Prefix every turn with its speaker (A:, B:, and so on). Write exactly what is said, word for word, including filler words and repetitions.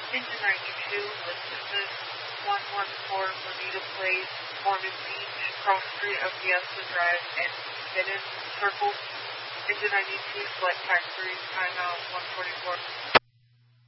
A: Engine ninety-two, Pacific one one four Bonita Place, Mormon Beach, cross street of Fiesta Drive, and Hidden Circle. Engine ninety-two, select taxi, timeout one forty-four.